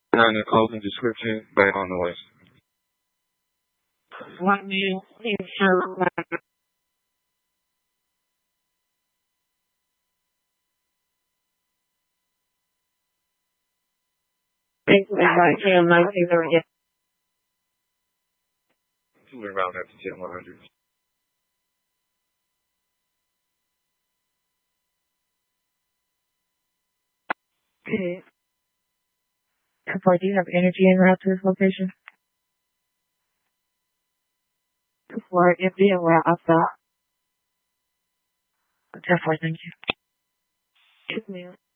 And the closing description based on noise. What do you think? Somewhere around that to 100. Okay. Before, do you have energy en route to this location? Before, if you en route, I'll stop. 10-4, thank you. Yes, ma'am.